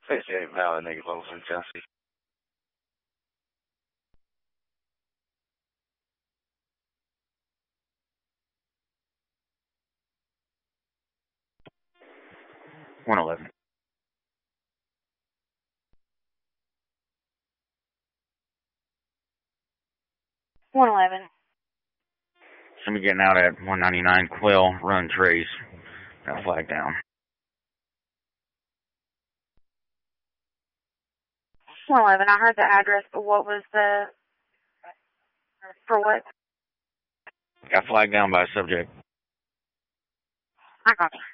58 valid, negative over in Tennessee. One 11. Somebody getting out at 199 Quill, run trace. Got flag down. 111, I heard the address, but what was the, for what? Got flagged down by a subject. I got you.